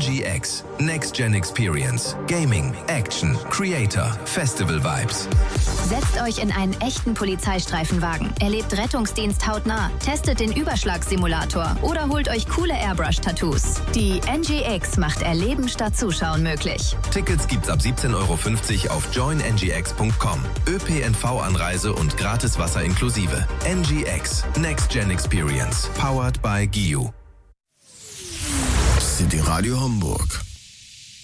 NGX. Next Gen Experience. Gaming, Action, Creator, Festival Vibes. Setzt euch in einen echten Polizeistreifenwagen, erlebt Rettungsdienst hautnah, testet den Überschlagssimulator oder holt euch coole Airbrush-Tattoos. Die NGX macht Erleben statt Zuschauen möglich. Tickets gibt's ab 17,50 € auf joinngx.com. ÖPNV-Anreise und gratis Wasser inklusive. NGX. Next Gen Experience. Powered by GIU. City Radio Hamburg.